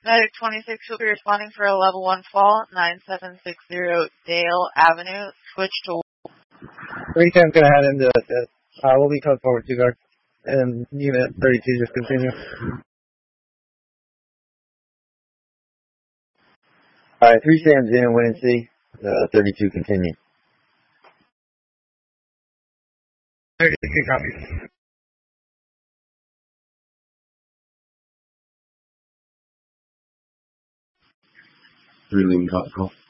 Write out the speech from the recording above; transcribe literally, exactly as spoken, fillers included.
Medic twenty-six will be responding for a level one fall, nine seven six zero Dale Avenue. Switch to... three ten going to head into it. Uh, we'll be code forward two guard. And unit thirty-two just continue. Alright, three Sam's in, win and C. Uh, thirty-two continue. thirty-two copies. Three leaving copy call.